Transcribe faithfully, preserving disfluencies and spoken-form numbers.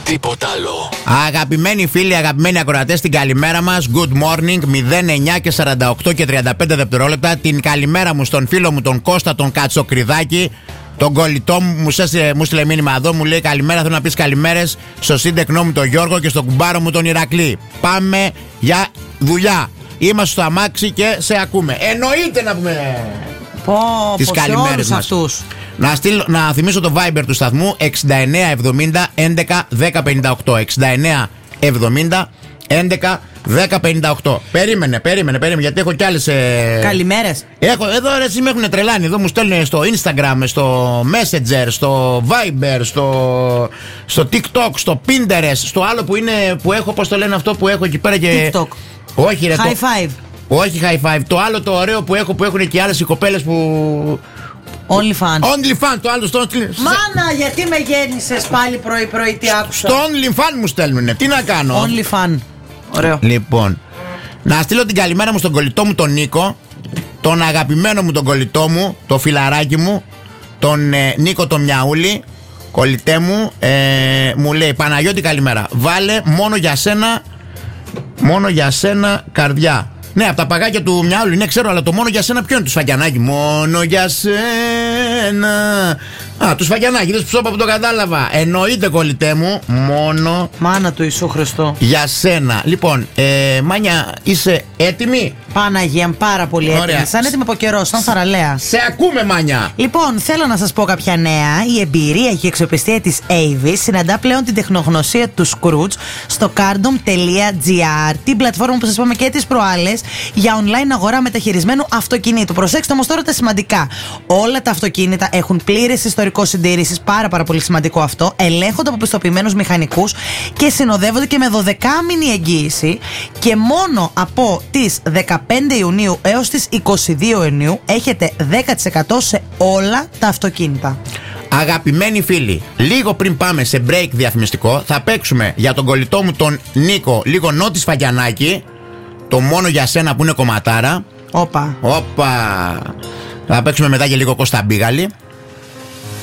τίποτα άλλο. Αγαπημένοι φίλοι, αγαπημένοι ακροατές, την καλημέρα μας. Good morning, μηδέν εννιά και σαράντα οκτώ και τριάντα πέντε δευτερόλεπτα. Την καλημέρα μου στον φίλο μου τον Κώστα τον Κατσοκριδάκη, τον κολλητό μου, μου, σε, μου στείλε μήνυμα εδώ, μου λέει καλημέρα, θέλω να πεις καλημέρες στο σύντεκνό μου τον Γιώργο και στον κουμπάρο μου τον Ηρακλή. Πάμε για δουλειά. Είμαστε στο αμάξι και σε ακούμε. Εννοείται να πούμε πω, τις καλημέρες μας. Αυτούς. Να, στείλ, να θυμίσω το Viber του σταθμού εξήντα εννιά εβδομήντα έντεκα δέκα πενήντα οκτώ. εξήντα εννιά εβδομήντα έντεκα δέκα πενήντα οκτώ. Περίμενε, περίμενε, περίμενε, γιατί έχω κι άλλες ε... καλημέρες. Έχω, εδώ ρε, εσύ με έχουν τρελάνει. Εδώ μου στέλνουν στο Instagram, στο Messenger, στο Viber, στο, στο TikTok, στο Pinterest, στο άλλο που είναι, που έχω, πώς το λένε αυτό που έχω εκεί πέρα και... TikTok. Όχι ρε, High το... five. Όχι high five. Το άλλο το ωραίο που έχω, που έχουν και άλλες οι κοπέλες που... Only fan. Only fan, το άλλο στο... Μάνα, γιατί με γέννησες πάλι πρωί-πρωί, τι άκουσα. Στο Only fan μου στέλνουνε, τι να κάνω. Only fan. Ωραίο. Λοιπόν, να στείλω την καλημέρα μου στον κολλητό μου τον Νίκο, τον αγαπημένο μου τον κολλητό μου, το φιλαράκι μου, τον ε, Νίκο τον Μιαούλη, κολλητέ μου, ε, μου λέει Παναγιώτη καλημέρα, βάλε μόνο για σένα, μόνο για σένα καρδιά. Ναι, από τα παγάκια του Μιαούλη, ναι, ξέρω, αλλά το μόνο για σένα ποιο είναι, του Σφαγιανάκη. Μόνο για σένα. Α, του Σφαγιανάκη, δεν σου που το κατάλαβα. Εννοείται, κολλητέ μου, μόνο. Μάνα του Ιησού Χριστό. Για σένα. Λοιπόν, ε, Μάνια, είσαι έτοιμη? Παναγία, πάρα πολύ έτοιμη. Ωραία. Σαν έτοιμη από καιρό, σαν θαραλέα. Σε ακούμε, Μάνια. Λοιπόν, θέλω να σας πω κάποια νέα. Η εμπειρία και η αξιοπιστία της Avis συναντά πλέον την τεχνογνωσία του Scrooge στο cardom τελεία gr, την πλατφόρμα που σας είπαμε και τις προάλλες για online αγορά μεταχειρισμένου αυτοκινήτου. Προσέξτε όμως τώρα τα σημαντικά. Όλα τα αυτοκίνητα έχουν πλήρες ιστορικό συντήρησης, πάρα πάρα πολύ σημαντικό αυτό. Ελέγχονται από πιστοποιημένους μηχανικούς και συνοδεύονται και με δωδεκάμηνη εγγύηση. Και μόνο από τις δεκαπέντε Ιουνίου έως τις είκοσι δύο Ιουνίου έχετε δέκα τοις εκατό σε όλα τα αυτοκίνητα. Αγαπημένοι φίλοι, λίγο πριν πάμε σε break διαφημιστικό, θα παίξουμε για τον κολλητό μου τον Νίκο λίγο Νότι Σφαγιανάκη, το μόνο για σένα που είναι κομματάρα. Όπα. Όπα. Θα παίξουμε μετά και λίγο Κώστα Μπίγαλη.